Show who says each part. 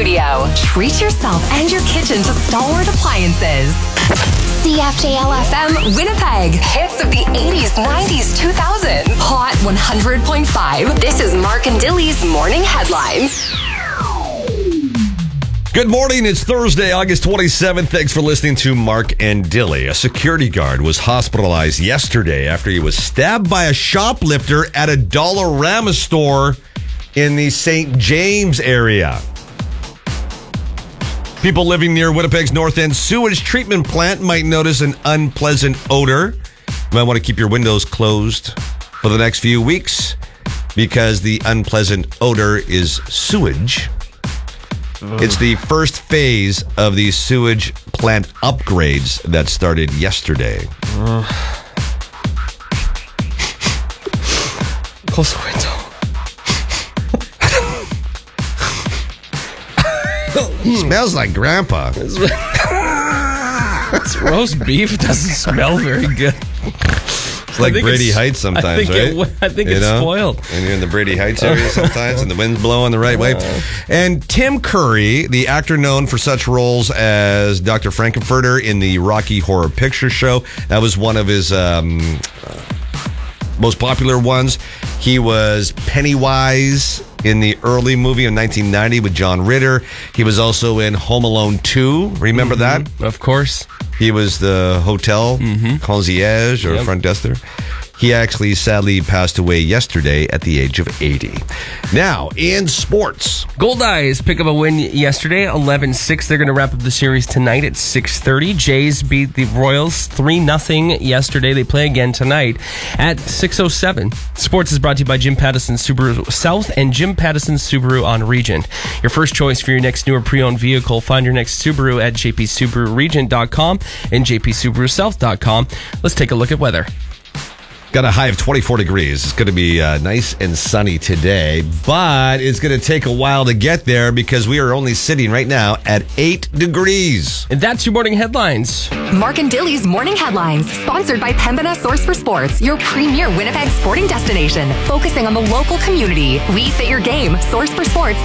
Speaker 1: studio. Treat yourself and your kitchen to Stalwart Appliances. CFJL-FM Winnipeg. Hits of the 80s, 90s, 2000s. Hot 100.5. This is Mark and Dilly's Morning Headlines.
Speaker 2: Good morning. It's Thursday, August 27th. Thanks for listening to Mark and Dilly. A security guard was hospitalized yesterday after he was stabbed by a shoplifter at a Dollarama store in the St. James area. People living near Winnipeg's North End sewage treatment plant might notice an unpleasant odor. You might want to keep your windows closed for the next few weeks because the unpleasant odor is sewage. It's the first phase of the sewage plant upgrades that started yesterday.
Speaker 3: Close the window.
Speaker 2: Smells like Grandpa.
Speaker 3: This roast beef doesn't smell very good.
Speaker 2: It's like Brady Heights sometimes, right?
Speaker 3: I think it's spoiled.
Speaker 2: And you're in the Brady Heights area sometimes, and the wind's blowing the right way. And Tim Curry, the actor known for such roles as Dr. Frankenfurter in the Rocky Horror Picture Show, that was one of his most popular ones. He was Pennywise in the early movie in 1990 with John Ritter. He was also in Home Alone 2. Remember that?
Speaker 3: Of course.
Speaker 2: He was the hotel concierge or front desker. He actually sadly passed away yesterday at the age of 80. Now, in sports.
Speaker 3: Goldeyes pick up a win yesterday, 11-6. They're going to wrap up the series tonight at 6:30. Jays beat the Royals 3-0 yesterday. They play again tonight at 6:07. Sports is brought to you by Jim Pattison Subaru South and Jim Pattison Subaru on Regent. Your first choice for your next new or pre-owned vehicle. Find your next Subaru at jpsubaruregent.com and jpsubarusouth.com. Let's take a look at weather.
Speaker 2: Got a high of 24 degrees. It's going to be nice and sunny today, but it's going to take a while to get there because we are only sitting right now at 8 degrees.
Speaker 3: And that's your morning headlines.
Speaker 1: Mark and Dilly's Morning Headlines, sponsored by Pembina Source for Sports, your premier Winnipeg sporting destination, focusing on the local community. We fit your game. Source for Sports.